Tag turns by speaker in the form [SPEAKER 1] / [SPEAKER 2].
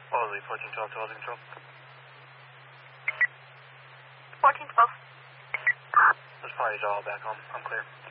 [SPEAKER 1] Lee, 1412 to Housing Control.
[SPEAKER 2] 1412.
[SPEAKER 1] There's parties all back home. I'm clear.